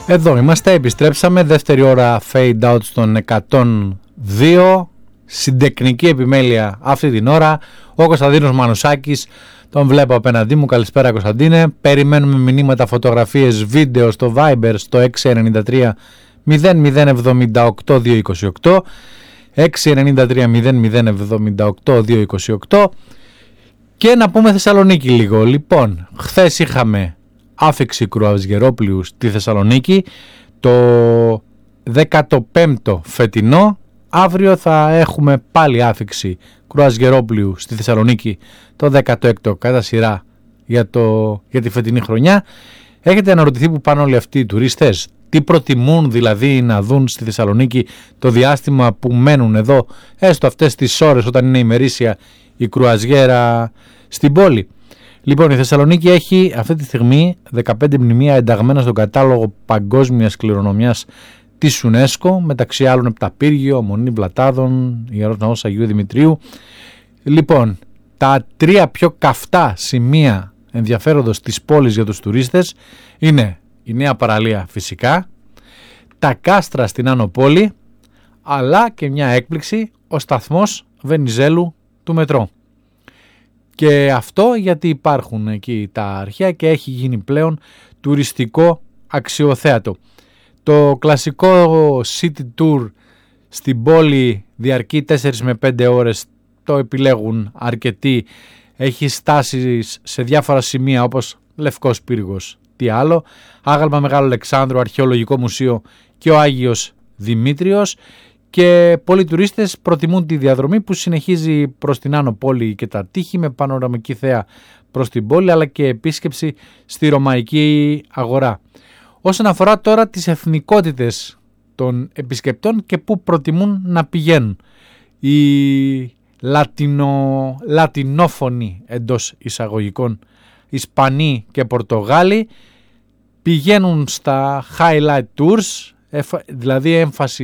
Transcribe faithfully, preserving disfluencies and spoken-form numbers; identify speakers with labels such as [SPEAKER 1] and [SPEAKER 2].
[SPEAKER 1] Εδώ είμαστε, επιστρέψαμε, δεύτερη ώρα fade out στον εκατόν δύο, συντεχνική επιμέλεια αυτή την ώρα, ο Κωνσταντίνος Μανουσάκης, τον βλέπω απέναντί μου. Καλησπέρα Κωνσταντίνε, περιμένουμε μηνύματα, φωτογραφίες, βίντεο στο Viber στο έξι εννιά τρία μηδέν μηδέν εβδομήντα οκτώ διακόσια είκοσι οκτώ, έξι εννιά τρία μηδέν μηδέν εβδομήντα οκτώ διακόσια είκοσι οκτώ. Και να πούμε Θεσσαλονίκη λίγο. Λοιπόν, χθες είχαμε άφιξη κρουαζιερόπλοιου στη Θεσσαλονίκη, το δέκατο πέμπτο φετινό. Αύριο θα έχουμε πάλι άφιξη κρουαζιερόπλοιου στη Θεσσαλονίκη, το δέκατο έκτο κατά σειρά για, το, για τη φετινή χρονιά. Έχετε αναρωτηθεί που πάνε όλοι αυτοί οι τουρίστες, τι προτιμούν δηλαδή να δουν στη Θεσσαλονίκη το διάστημα που μένουν εδώ, έστω αυτές τις ώρες όταν είναι ημερήσια η κρουαζιέρα στην πόλη. Λοιπόν, η Θεσσαλονίκη έχει αυτή τη στιγμή δεκαπέντε μνημεία ενταγμένα στον κατάλογο παγκόσμιας κληρονομιάς της UNESCO, μεταξύ άλλων Επταπύργιο, Μονή Βλατάδων, Ιερός Ναός Αγίου Δημητρίου. Λοιπόν, τα τρία πιο καυτά σημεία ενδιαφέροντος της πόλης για τους τουρίστες είναι η Νέα Παραλία φυσικά, τα κάστρα στην Άνω Πόλη, αλλά και μια έκπληξη, ο σταθμός Βενιζέλου του μετρό. Και αυτό γιατί υπάρχουν εκεί τα αρχαία και έχει γίνει πλέον τουριστικό αξιοθέατο. Το κλασικό city tour στην πόλη διαρκεί τέσσερις με πέντε ώρες, το επιλέγουν αρκετοί. Έχει στάσεις σε διάφορα σημεία όπως Λευκός Πύργος, τι άλλο, Άγαλμα Μεγάλου Αλεξάνδρου, Αρχαιολογικό Μουσείο και ο Άγιος Δημήτριος. Και πολλοί τουρίστες προτιμούν τη διαδρομή που συνεχίζει προς την Άνω Πόλη και τα τείχη με πανοραμική θέα προς την πόλη, αλλά και επίσκεψη στη Ρωμαϊκή Αγορά. Όσον αφορά τώρα τις εθνικότητες των επισκεπτών και που προτιμούν να πηγαίνουν, οι λατινο, λατινόφωνοι εντός εισαγωγικών Ισπανοί και Πορτογάλοι πηγαίνουν στα highlight tours, δηλαδή έμφαση